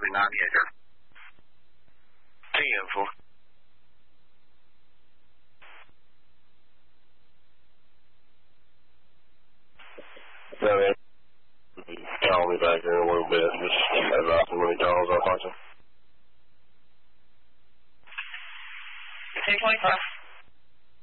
会拿捏着。 10 4. Okay. Call me back here in a little bit. Just about how many calls I'll talk to. 1025.